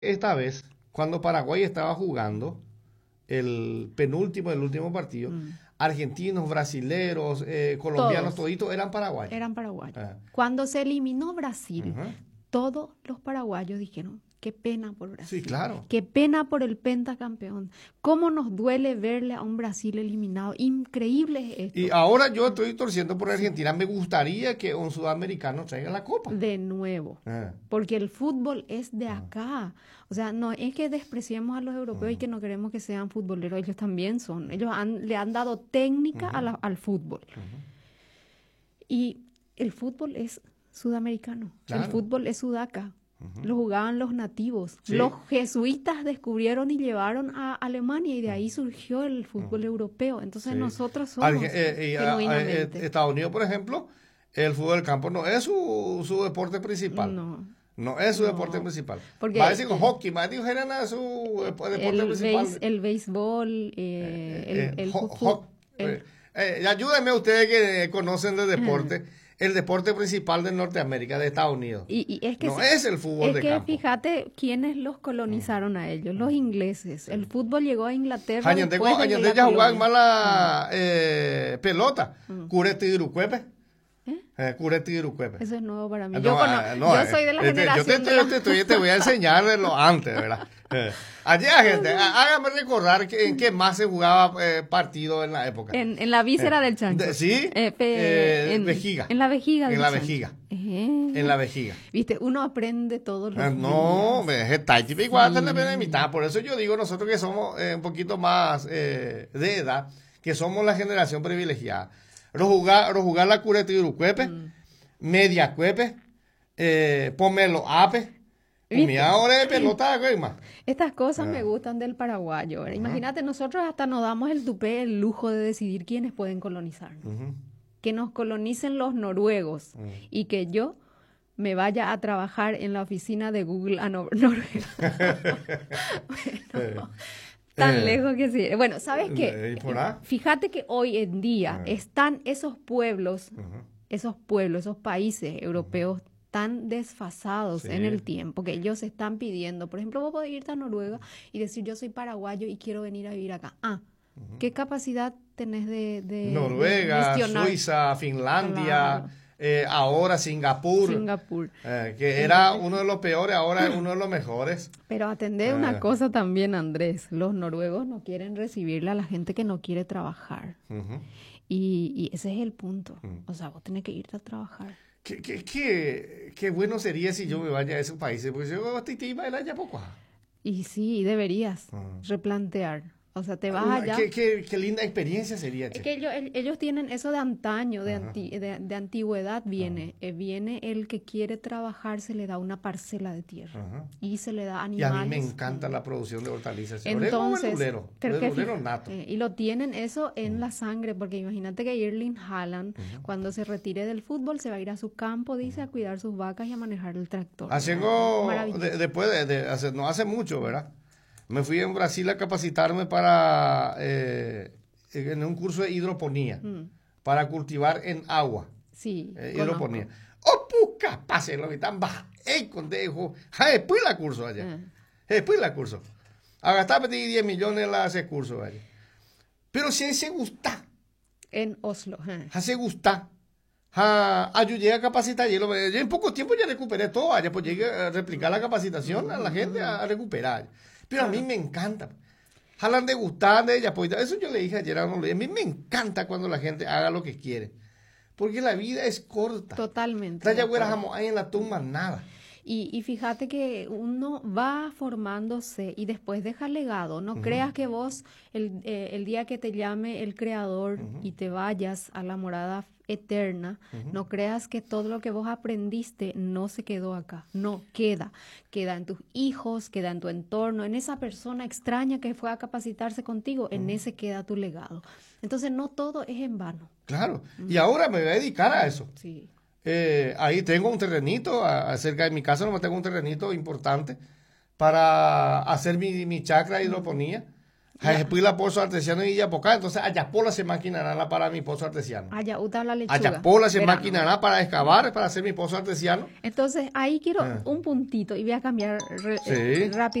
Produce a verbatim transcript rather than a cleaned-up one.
esta vez, cuando Paraguay estaba jugando el penúltimo, el último partido, Mm. argentinos, brasileros, eh, colombianos, Todos toditos eran paraguayos. eran paraguayos. Ah, Cuando se eliminó Brasil, ujú. todos los paraguayos dijeron, qué pena por Sí, Brasil, claro. qué pena por el pentacampeón. ¿Cómo nos duele verle a un Brasil eliminado? Increíble es Y esto. ahora yo estoy torciendo por Argentina. Me gustaría que un sudamericano traiga la copa. De nuevo, Ah, porque el fútbol es de acá. O sea, no es que despreciemos a los europeos y que no queremos que sean futboleros, ellos también son. Ellos han- le han dado técnica a la- al fútbol. Y el fútbol es sudamericano, Claro. el fútbol es sudaca. Lo jugaban los nativos. Sí. Los jesuitas descubrieron y llevaron a Alemania y de ahí surgió el fútbol europeo. Entonces sí. nosotros somos Arge- eh, y, ah, genuinamente. eh, Estados Unidos, por ejemplo, el fútbol del campo no es su, su deporte principal. No. No es su No. deporte principal. Porque Va a decir con el- hockey, va a decir que es su deporte El, principal. beis- el béisbol, eh, el, Eh, el ho- fu- ho- el- eh, eh, ayúdenme ustedes que conocen de deporte. El deporte principal de Norteamérica, de Estados Unidos. y, y es que No se- es el fútbol es de que campo. fíjate quiénes los colonizaron a ellos, los ingleses. El fútbol llegó a Inglaterra Añanteco, después de que añanteco la ya jugaban colonia- mala eh, pelota. Curete y Irucuepe. ¿Eh? Eh, Curete y Irucuepe. Eso es nuevo para mí. Ah, Yo, no, cono- ah, no, yo eh, soy de la este, generación Yo te, de la- te, te- te voy a enseñar de lo antes, ¿verdad? Eh, allá, gente, há- hágame recordar que, en qué más se jugaba eh, partido en la época. en, en la víscera Eh, del chancho. de- sí, Eh, pe- eh, en, vejiga. En la vejiga. En del la chancho. vejiga. Eh. En la vejiga. Viste, uno aprende todos los Eh, No, días. me- es Taiti, igual Sí. de mitad. Por eso yo digo, nosotros que somos eh, un poquito más eh, de edad, que somos la generación privilegiada. Rojugar, rojugar la cureta y urucuepe, Mm. media cuepe, eh, pomelo ape. ¿Viste? Mi ahora de pelota, güey, más. Estas cosas Ah. me gustan del paraguayo. ¿verdad? Imagínate, nosotros hasta nos damos el tupé, el lujo de decidir quiénes pueden colonizarnos. Ujú. Que nos colonicen los noruegos Mm. y que yo me vaya a trabajar en la oficina de Google a Nor- Noruega. Bueno, tan Eh. lejos que sí. Bueno, ¿sabes Eh, qué? ¿y por ahí? Fíjate que hoy en día Ah. están esos pueblos, Ujú. esos pueblos, esos países europeos tan desfasados Sí. en el tiempo que ellos están pidiendo. Por ejemplo, vos podés irte a Noruega y decir, yo soy paraguayo y quiero venir a vivir acá. Ah, ¿qué capacidad tenés de, de- de Noruega, gestionar Suiza, Finlandia, Claro. eh, ahora Singapur, Singapur? eh, que era uno de los peores, ahora es uno de los mejores. Pero atender Ah. una cosa también, Andrés. Los noruegos no quieren recibirle a la gente que no quiere trabajar. Ujú. Y, y ese es el punto. Mm. O sea, vos tenés que irte a trabajar. Qué, qué, qué, qué bueno sería si yo me vaya a esos países, porque yo estoy iba el allá poco. Y sí, deberías Ah. replantear. O sea, te vas Una- allá. Qué, qué, qué linda experiencia sería, Es che. que ellos, el- ellos tienen eso de antaño, de, Ajá. anti- de, de antigüedad viene. Eh, viene el que quiere trabajar, se le da una parcela de tierra. Ajá. Y se le da Y a animales. mí me encanta la producción de hortalizas. Entonces, verdulero, pero que verdulero fija- nato. eh, y lo tienen eso en la sangre, porque imagínate que Erling Haaland, cuando se retire del fútbol, se va a ir a su campo, dice, a cuidar sus vacas y a manejar el tractor. Haciendo, Maravilloso. de- después de, de hace- no hace mucho, ¿verdad? Me fui en Brasil a capacitarme para, eh, en un curso de hidroponía, Mm, para cultivar en agua. sí, Eh, conozco. hidroponía. ¡Oh, puca! Pase, lo que están baja. ¡Ey, condejo! ¡Ja, después la curso allá! Ah. Después la curso. A gastar pedí diez millones la hace curso allá. Pero si se gusta, En Oslo. ah. se gusta. Ja, ayudé a capacitar y lo- yo en poco tiempo ya recuperé todo allá, pues llegué a replicar la capacitación a la gente a, a recuperar. Pero a mí me encanta. Jalan de gustar de ella, pues eso yo le dije ayer a uno, a mí me encanta cuando la gente haga lo que quiere. Porque la vida es corta. Totalmente. Raya de güera acuerdo. jamás hay en la tumba nada. Y, y fíjate que uno va formándose y después deja legado. No creas que vos, el, eh, el día que te llame el Creador y te vayas a la morada eterna, no creas que todo lo que vos aprendiste no se quedó acá. No, queda. Queda en tus hijos, queda en tu entorno, en esa persona extraña que fue a capacitarse contigo, en ese queda tu legado. Entonces, no todo es en vano. Claro. Y ahora me voy a dedicar a eso. Sí. Eh, ahí tengo un terrenito, a- cerca de mi casa no tengo un terrenito importante para hacer mi, mi chacra de hidroponía. Después la pozo artesiano y Yapocá, entonces Ayapola se maquinará para mi pozo artesiano. Allá uta la lechuga. Ayapola se verano. maquinará para excavar, para hacer mi pozo artesiano. Entonces ahí quiero Ah. un puntito y voy a cambiar re- Sí. rápido.